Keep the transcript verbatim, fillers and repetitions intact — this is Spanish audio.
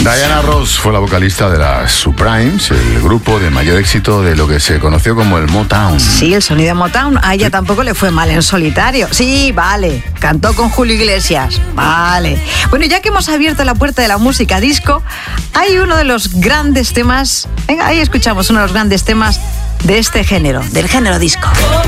Diana Ross fue la vocalista de las Supremes, el grupo de mayor éxito de lo que se conoció como el Motown. Sí, el sonido Motown. A ella tampoco le fue mal en solitario. Sí, vale. Cantó con Julio Iglesias. Vale. Bueno, ya que hemos abierto la puerta de la música disco, hay uno de los grandes temas. Venga, ahí escuchamos uno de los grandes temas de este género, del género disco.